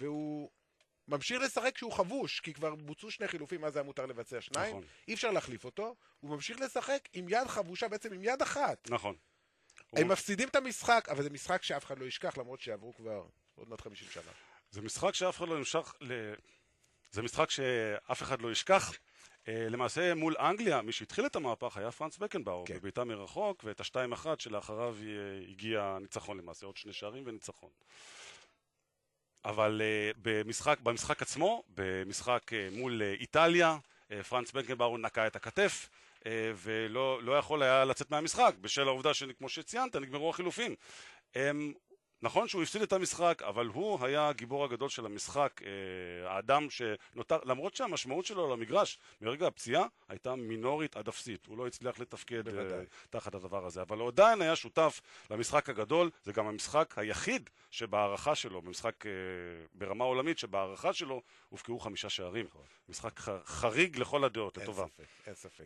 והוא ממשיך לשחק כשהוא חבוש, כי כבר בוצעו שני חילופים, אז היה מותר לבצע שניים, נכון. אי אפשר להחליף אותו, הוא ממשיך לשחק עם יד חבושה, בעצם עם יד אחת. נכון. הם מפסידים את המשחק, אבל זה משחק שאף אחד לא ישכח, למרות שעברו כבר עוד מעט 50 שנה. זה משחק שאף אחד לא ימשך, זה משחק שאף אחד לא ישכח. למעשה מול אנגליה, מי שהתחיל את המהפך היה פרנץ בקנבאואר, כן. בביתה מרחוק, ואת ה-2-1 שלאחריו הגיע ניצחון למעשה, עוד 2 שערים וניצחון. אבל במשחק עצמו, במשחק מול איטליה, פרנץ בקנבאואר נקע את הכתף, ולא יכול היה לצאת מהמשחק, בשל העובדה שכמו שציינת, נגמרו החילופים. נכון שהוא הפסיד את המשחק, אבל הוא היה הגיבור הגדול של המשחק, האדם שנותר, למרות שהמשמעות שלו למגרש, מרגע הפציעה, הייתה מינורית עד אפסית. הוא לא הצליח לתפקד תחת הדבר הזה, אבל הוא עדיין היה שותף למשחק הגדול. זה גם המשחק היחיד שבהערכה שלו, במשחק ברמה עולמית, שבהערכה שלו הופקעו 5 שערים. משחק חריג לכל הדעות, לטובה. אין ספק.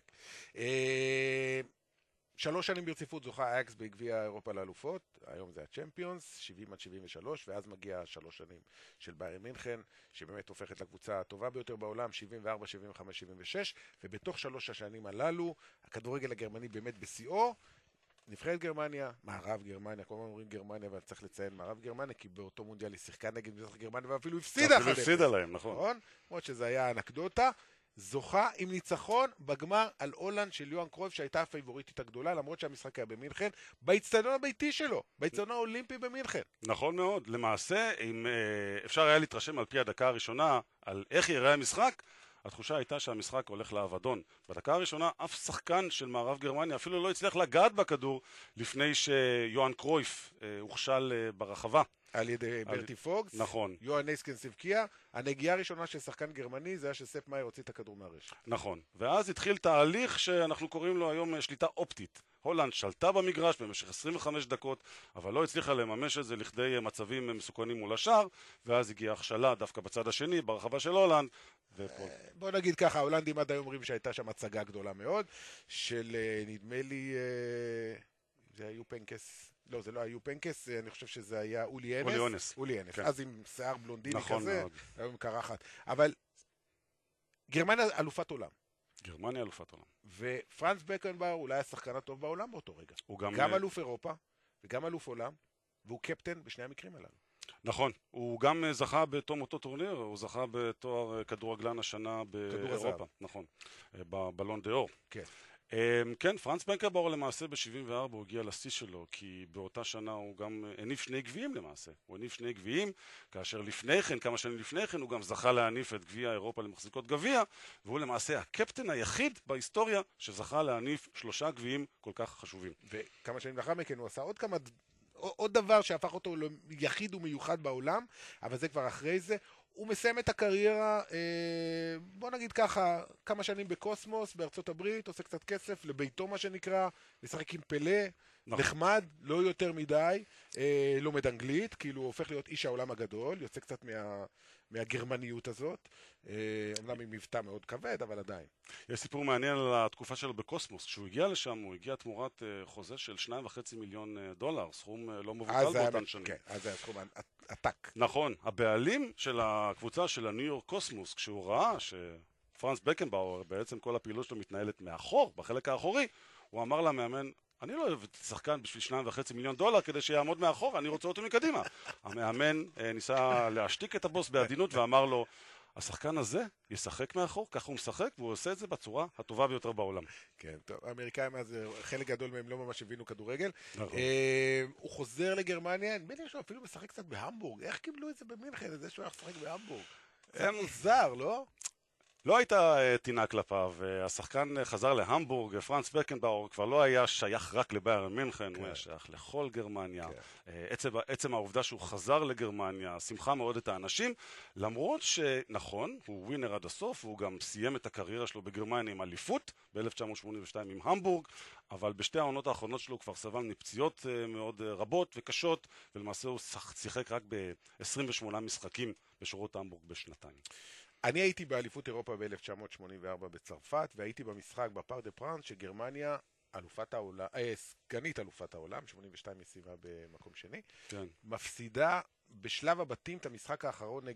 3 שנים ברציפות זוכה אייקס בגביע אירופה לאלופות, היום זה הצ'מפיונס, 70-73, ואז מגיע 3 שנים של ביירן מינכן, שבאמת הופכת לקבוצה הטובה ביותר בעולם, 74, 75, 76, ובתוך 3 השנים הללו, הכדורגל הגרמני באמת בשיאו, נבחרת גרמניה, מערב גרמניה, כל הזמן אומרים גרמניה, אבל צריך לציין מערב גרמניה, כי באותו מונדיאל היא שיחקה נגד מזרח גרמניה, ואפילו הפסידה. אפילו הפסידה להם, נכון. למרות שזה היה אנקדוטה. זוכה עם ניצחון בגמר על הולנד של יוהאן קרויף, שהייתה הפייבוריטית הגדולה, למרות שהמשחק היה במינכן, באצטדיון הביתי שלו, באצטדיון האולימפי במינכן. נכון מאוד. למעשה, אם אפשר היה להתרשם על פי הדקה הראשונה על איך יראה המשחק, התחושה הייתה שהמשחק הולך לאבדון. בדקה הראשונה אף שחקן של מערב גרמניה אפילו לא הצליח לגעת בכדור לפני שיוהאן קרויף הוכשל ברחבה. על ידי ברטי פוגס, נכון. יוהאן נייסקנס הבקיע, הנגיעה הראשונה של שחקן גרמני זה היה שספ מאייר הוציא את הכדור מהרשת. נכון, ואז התחיל תהליך שאנחנו קוראים לו היום שליטה אופטית. הולנד שלטה במגרש במשך 25 דקות, אבל לא הצליחה לממש את זה לכדי מצבים מסוכנים מול השאר, ואז הגיעה הכשלה דווקא בצד השני, ברחבה של הולנד. בוא נגיד ככה, ההולנדים עד היום אומרים שהייתה שם הצגה גדולה מאוד, של נדמה לי, זה היו פנקס, לא, זה לא היו פנקס, אני חושב שזה היה אולי אנס. אולי אנס, אז עם שיער בלונדיני כזה, היום עם קרחת. אבל גרמניה אלופת עולם. גרמניה אלופת עולם. ופרנץ בקנבאואר אולי השחקן הטוב בעולם באותו רגע. הוא גם אלוף אירופה, וגם אלוף עולם, והוא קפטן בשני המקרים הללו. נכון, הוא גם זכה בתום אותו טורניר, הוא זכה בתואר כדורגלן השנה באירופה. נכון, בבלון דה אור. כן. כן, פרנץ בקנבאואר למעשה ב-74 הוא הגיע לשיא שלו, כי באותה שנה הוא גם הניף 2 גביעים למעשה. הוא הניף 2 גביעים, כאשר לפני כן, כמה שנים לפני כן, הוא גם זכה להניף את גביע אירופה למחזיקות גביע, והוא למעשה הקפטן היחיד בהיסטוריה שזכה להניף 3 גביעים כל כך חשובים. וכמה שנים לאחר מכן הוא עשה עוד דבר שהפך אותו ליחיד ומיוחד בעולם, אבל זה כבר אחרי זה. הוא מסיים את הקריירה, בוא נגיד ככה, כמה שנים בקוסמוס, בארצות הברית, עושה קצת כסף, לביתו מה שנקרא, משחק עם פלא, נחמד, לא יותר מדי, לומד אנגלית, כאילו הוא הופך להיות איש העולם הגדול, יוצא קצת מהגרמניות הזאת, אומנם עם מבטא מאוד כבד, אבל עדיין. יש סיפור מעניין על התקופה שלו בקוסמוס. כשהוא הגיע לשם, הוא הגיע תמורת חוזה של $2.5 מיליון, סכום לא מבוטל באותן שנים. כן, אז זה היה סכום עתק. נכון, הבעלים של הקבוצה של הניו יורק קוסמוס, כשהוא ראה שפרנץ בקנבאואר, בעצם כל הפעילות שלו מתנהלת מאחור, בחלק האחורי, הוא אמר למאמן, אני לא אוהב שחקן בשביל $2.5 מיליון כדי שיעמוד מאחור, אני רוצה אותו מקדימה. המאמן ניסה להשתיק את הבוס בעדינות ואמר לו, השחקן הזה ישחק מאחור, ככה הוא משחק, והוא עושה את זה בצורה הטובה ביותר בעולם. כן, טוב, האמריקאים אז חלק גדול מהם לא ממש הבינו כדורגל. הוא חוזר לגרמניה, נדמה לי שהוא אפילו משחק קצת בהמבורג. איך קיבלו את זה במינכן, את זה שהוא היה משחק בהמבורג? זה מוזר, לא? לא הייתה טינה כלפיו, השחקן חזר להמבורג, פרנץ בקנבאואר כבר לא היה שייך רק לביירן מינכן, הוא היה שייך לכל גרמניה. עצם העובדה שהוא חזר לגרמניה, שמחה מאוד את האנשים, למרות שנכון, הוא ווינר עד הסוף, הוא גם סיים את הקריירה שלו בגרמניה עם אליפות, ב-1982 עם המבורג, אבל בשתי העונות האחרונות שלו הוא כבר סבל מפציעות מאוד רבות וקשות, ולמעשה הוא שיחק רק ב-28 משחקים בשורות המבורג בשנתיים. אני הייתי באליפות אירופה ב-1984 בצרפת, והייתי במשחק בפאר דה פרנס, שגרמניה סגנית אלופת העולם, 82 מסיימה במקום שני, מפסידה בשלב הבתים את המשחק האחרון